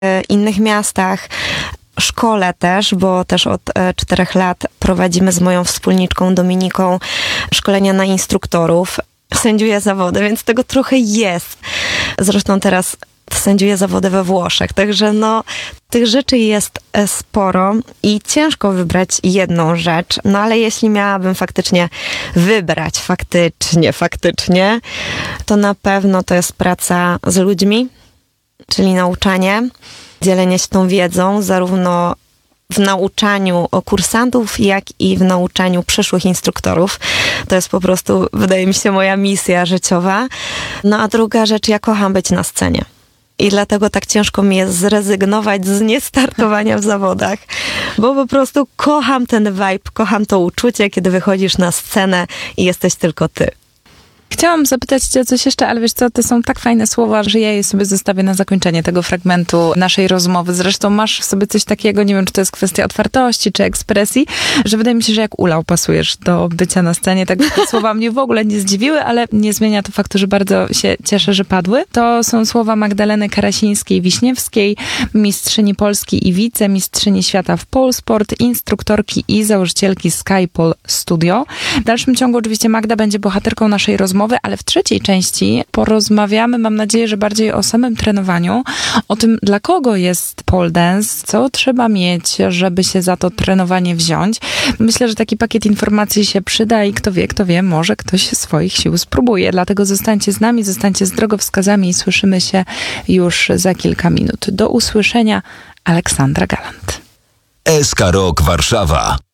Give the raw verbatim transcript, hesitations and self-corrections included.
w innych miastach. Szkole też, bo też od e, czterech lat prowadzimy z moją wspólniczką Dominiką szkolenia na instruktorów. Sędziuję zawody, więc tego trochę jest. Zresztą teraz sędziuję zawody we Włoszech, także no tych rzeczy jest sporo i ciężko wybrać jedną rzecz, no ale jeśli miałabym faktycznie wybrać, faktycznie, faktycznie, to na pewno to jest praca z ludźmi, czyli nauczanie, dzielenie się tą wiedzą, zarówno w nauczaniu kursantów, jak i w nauczaniu przyszłych instruktorów. To jest po prostu, wydaje mi się, moja misja życiowa. No a druga rzecz, ja kocham być na scenie. I dlatego tak ciężko mi jest zrezygnować z niestartowania w zawodach, bo po prostu kocham ten vibe, kocham to uczucie, kiedy wychodzisz na scenę i jesteś tylko ty. Chciałam zapytać cię o coś jeszcze, ale wiesz co, to są tak fajne słowa, że ja je sobie zostawię na zakończenie tego fragmentu naszej rozmowy. Zresztą masz w sobie coś takiego, nie wiem, czy to jest kwestia otwartości, czy ekspresji, że wydaje mi się, że jak ulał pasujesz do bycia na scenie. Tak te słowa mnie w ogóle nie zdziwiły, ale nie zmienia to faktu, że bardzo się cieszę, że padły. To są słowa Magdaleny Karasińskiej-Wiśniewskiej, mistrzyni Polski i wicemistrzyni świata w Polsport, instruktorki i założycielki Skypole Studio. W dalszym ciągu oczywiście Magda będzie bohaterką naszej rozmowy, ale w trzeciej części porozmawiamy, mam nadzieję, że bardziej o samym trenowaniu, o tym, dla kogo jest pole dance, co trzeba mieć, żeby się za to trenowanie wziąć. Myślę, że taki pakiet informacji się przyda i kto wie, kto wie, może ktoś swoich sił spróbuje. Dlatego zostańcie z nami, zostańcie z drogowskazami i słyszymy się już za kilka minut. Do usłyszenia. Aleksandra Galant. S K Rock Warszawa.